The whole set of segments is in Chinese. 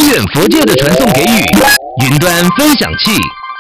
远佛界的传送给予，云端分享器。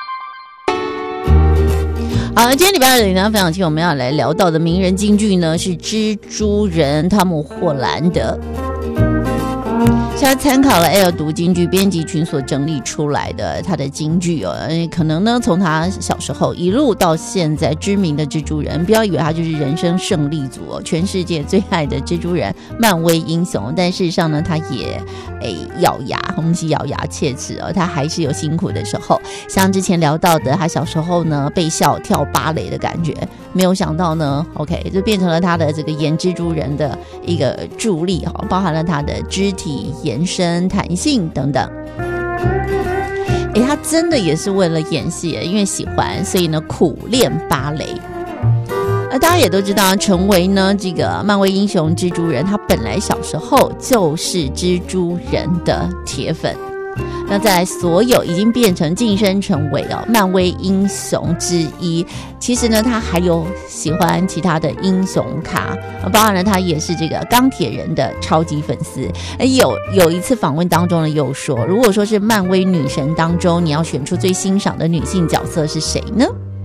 好，今天礼拜二的云端分享器，我们要来聊到的名人金句呢，是蜘蛛人汤姆·霍兰德。他参考了 L 读金句编辑群所整理出来的他的金句哦，可能呢从他小时候一路到现在知名的蜘蛛人，不要以为他就是人生胜利组哦，全世界最爱的蜘蛛人，漫威英雄，但事实上呢，他也咬牙，我们是咬牙切齿哦，他还是有辛苦的时候，像之前聊到的，他小时候呢被笑跳芭蕾的感觉，没有想到呢 ，OK 就变成了他的这个演蜘蛛人的一个助力哈，包含了他的肢体延伸、弹性等等。他真的也是为了演戏，因为喜欢，所以呢苦练芭蕾。大家也都知道，成为呢这个漫威英雄蜘蛛人，他本来小时候就是蜘蛛人的铁粉。那在所有已经变成晋升成为漫威英雄之一，其实呢他还有喜欢其他的英雄卡，包含了他也是这个钢铁人的超级粉丝。有一次访问当中呢有说，如果说是漫威女神当中你要选出最欣赏的女性角色是谁呢？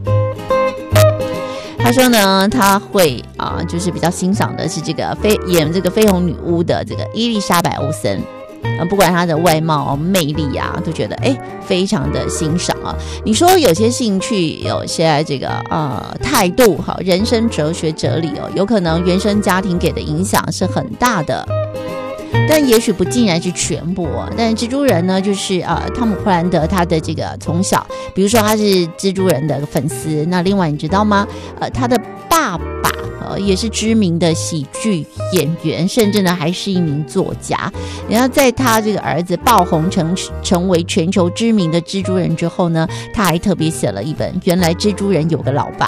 他说呢，他会就是比较欣赏的是这个演这个绯红女巫的这个伊丽莎白·欧森。不管他的外貌魅力啊，都觉得非常的欣赏啊。你说有些兴趣，有些这个态度好，人生哲学哲理哦，有可能原生家庭给的影响是很大的，但也许不尽然是全部哦。但是蜘蛛人呢，就是汤姆·霍兰德他的这个从小，比如说他是蜘蛛人的粉丝，那另外你知道吗？他的爸爸。也是知名的喜剧演员，甚至呢还是一名作家。然后在他这个儿子爆红成为全球知名的蜘蛛人之后呢，他还特别写了一本《原来蜘蛛人有个老爸》。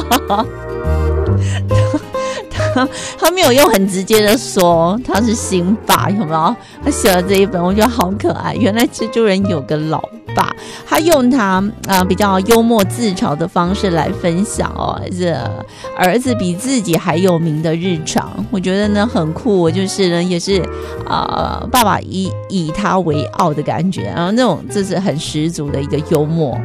他没有用很直接的说他是辛巴，有没有？他写了这一本，我觉得好可爱。原来蜘蛛人有个老爸，他用他比较幽默自嘲的方式来分享这儿子比自己还有名的日常，我觉得呢很酷。就是呢也是爸爸以他为傲的感觉，然后那种这是很十足的一个幽默。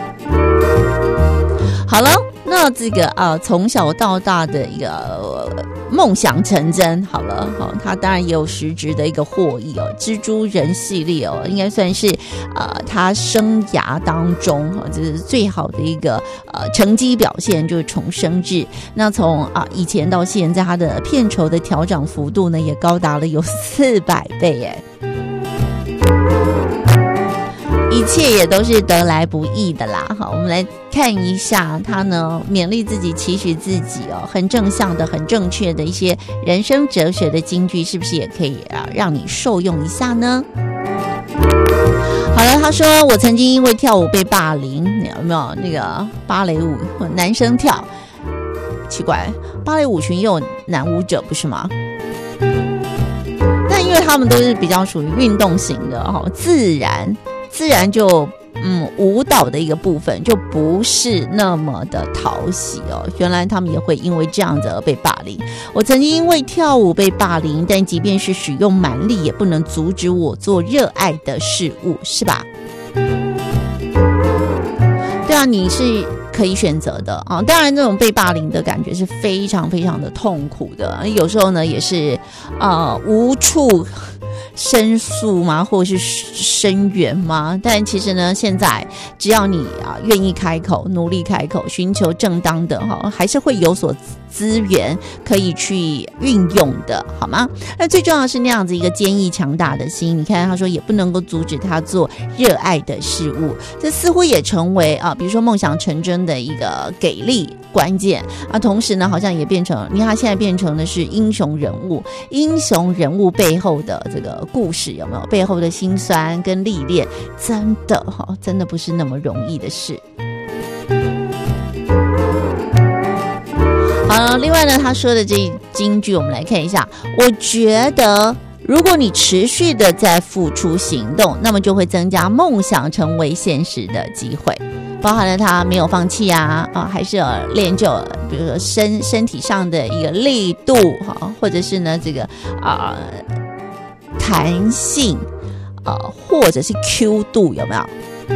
好了。那这个从小到大的一个梦想成真，好了，他当然也有实质的一个获益哦。蜘蛛人系列应该算是他生涯当中这是最好的一个成绩表现，就是重生日。那从以前到现在，他的片酬的调涨幅度呢，也高达了有400倍一切也都是得来不易的啦。好，我们来看一下他呢勉励自己、期许自己很正向的、很正确的一些人生哲学的金句，是不是也可以让你受用一下呢？好了，他说我曾经因为跳舞被霸凌，有没有那个芭蕾舞男生跳？奇怪，芭蕾舞群也有男舞者不是吗？但因为他们都是比较属于运动型的自然就舞蹈的一个部分就不是那么的讨喜原来他们也会因为这样子而被霸凌。我曾经因为跳舞被霸凌，但即便是使用蛮力，也不能阻止我做热爱的事物，是吧？对啊，你是可以选择的当然，那种被霸凌的感觉是非常非常的痛苦的，有时候呢也是无处申诉吗，或者是声援吗？但其实呢，现在只要你愿意开口，努力开口，寻求正当的还是会有所资源可以去运用的，好吗？那最重要的是那样子一个坚毅强大的心。你看他说也不能够阻止他做热爱的事物，这似乎也成为比如说梦想成真的一个给力关键同时呢好像也变成，你看他现在变成的是英雄人物背后的这个故事，有没有背后的辛酸跟历练，真的不是那么容易的事。好，另外呢他说的这金句我们来看一下。我觉得如果你持续的在付出行动，那么就会增加梦想成为现实的机会，包含了他没有放弃还是练就比如说身体上的一个力度或者是呢这个弹性或者是 Q 度，有没有？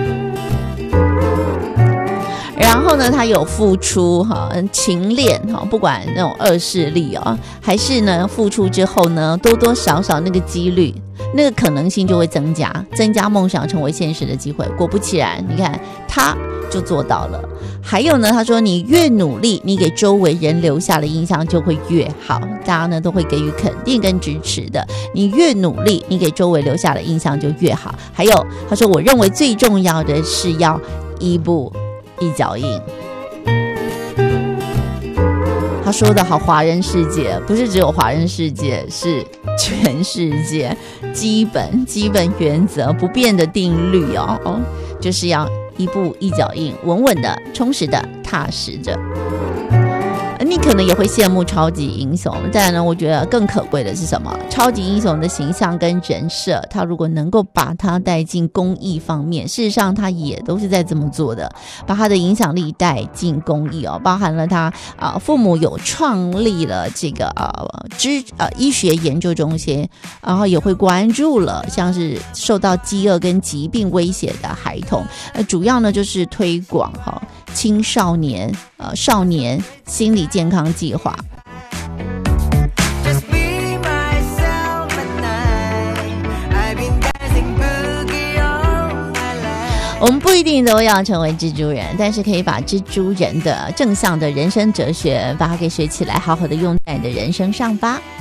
然后呢，他有付出勤练不管那种恶势力还是呢付出之后呢，多多少少那个几率、那个可能性就会增加梦想成为现实的机会。果不其然，你看他就做到了。还有呢，他说你越努力，你给周围人留下的印象就会越好，大家呢都会给予肯定跟支持的。你越努力，你给周围留下的印象就越好。还有他说，我认为最重要的是要一步一脚印。他说的好，华人世界不是只有华人世界，是全世界基本原则不变的定律就是要一步一脚印，稳稳的、充实的、踏实着。你可能也会羡慕超级英雄，但是呢，我觉得更可贵的是什么？超级英雄的形象跟人设，他如果能够把他带进公益方面，事实上他也都是在这么做的，把他的影响力带进公益包含了他父母有创立了这个医学研究中心，然后也会关注了像是受到饥饿跟疾病威胁的孩童，主要呢就是推广青少年少年心理健康计划。我们不一定都要成为蜘蛛人，但是可以把蜘蛛人的正向的人生哲学把它给学起来，好好的用在你的人生上吧。